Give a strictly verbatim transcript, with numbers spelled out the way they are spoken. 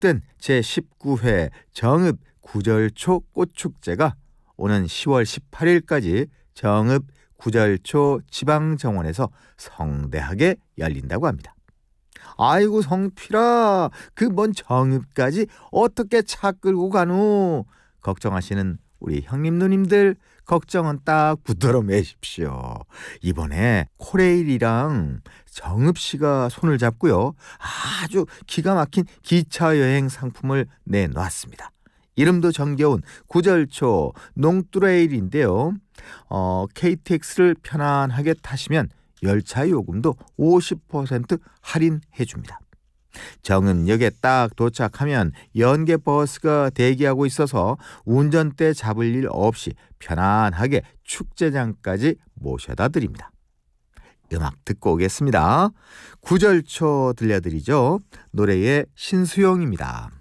약속된 제십구 회 정읍 구절초 꽃축제가 오는 시월 십팔일까지 정읍 구절초 지방정원에서 성대하게 열린다고 합니다. 아이고 성필아, 그 먼 정읍까지 어떻게 차 끌고 가노? 걱정하시는 우리 형님 누님들 걱정은 딱 붙들어 매십시오. 이번에 코레일이랑 정읍시가 손을 잡고요, 아주 기가 막힌 기차 여행 상품을 내놨습니다. 이름도 정겨운 구절초 농뚜레일인데요. 어, 케이티엑스를 편안하게 타시면 열차 요금도 오십 퍼센트 할인해 줍니다. 정읍역에 딱 도착하면 연계버스가 대기하고 있어서 운전대 잡을 일 없이 편안하게 축제장까지 모셔다 드립니다. 음악 듣고 오겠습니다. 구절초 들려드리죠. 노래의 신수용입니다.